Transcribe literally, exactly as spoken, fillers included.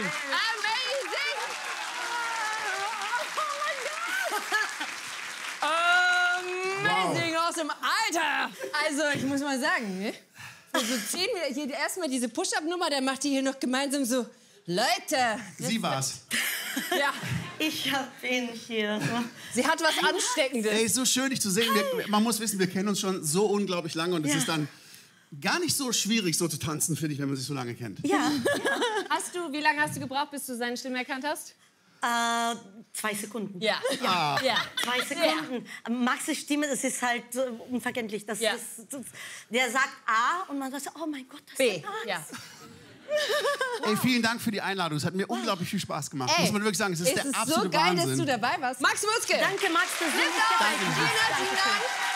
Amazing! Amazing, awesome. Alter! Also, ich muss mal sagen, ne? So zehn, hier erstmal diese Push-Up-Nummer, der macht die hier noch gemeinsam so, Leute! Sie war's. Ja. Ich hab ihn hier. Sie hat was Ansteckendes. Ey, so schön, dich zu sehen. Wir, man muss wissen, wir kennen uns schon so unglaublich lange und es Ja. ist dann gar nicht so schwierig, so zu tanzen, finde ich, wenn man sich so lange kennt. Ja. Hast du, wie lange hast du gebraucht, bis du seine Stimme erkannt hast? Äh, zwei Sekunden. Ja. Ah. Ja. Zwei Sekunden. Maxes Stimme, das ist halt so unverständlich. Das, Ja. das, das, der sagt A und man sagt, oh mein Gott, das B. ist A. Ja. Ey, vielen Dank für die Einladung. Es hat mir unglaublich viel Spaß gemacht. Ey, Muss man wirklich sagen, es ist es der ist absolute so geil, Wahnsinn. dass du dabei warst. Max Mutzke. Danke, Max, dass du mich dabei Danke. bist. Vielen herzlichen Dank.